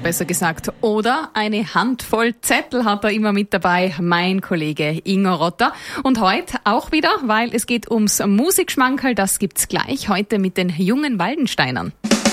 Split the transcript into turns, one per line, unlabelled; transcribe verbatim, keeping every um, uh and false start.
besser gesagt. Oder eine Handvoll Zettel hat er immer mit dabei, mein Kollege Ingo Rotter. Und heute auch wieder, weil es geht ums Musikschmankerl, das gibt's gleich heute mit den jungen Waldensteinern.